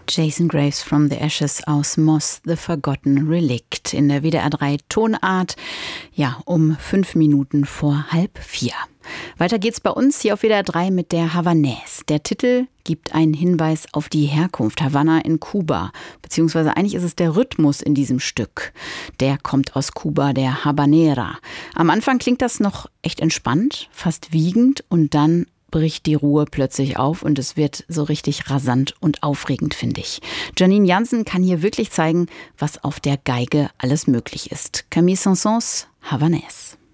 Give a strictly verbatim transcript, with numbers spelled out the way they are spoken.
Jason Graves from the Ashes aus Moss, The Forgotten Relict in der W D R drei Tonart, ja, um fünf Minuten vor halb vier. Weiter geht's bei uns hier auf W D R drei mit der Havanaise. Der Titel gibt einen Hinweis auf die Herkunft, Havanna in Kuba, beziehungsweise eigentlich ist es der Rhythmus in diesem Stück. Der kommt aus Kuba, der Habanera. Am Anfang klingt das noch echt entspannt, fast wiegend und dann bricht die Ruhe plötzlich auf und es wird so richtig rasant und aufregend, finde ich. Janine Jansen kann hier wirklich zeigen, was auf der Geige alles möglich ist. Camille Saint-Saëns, Havanaise.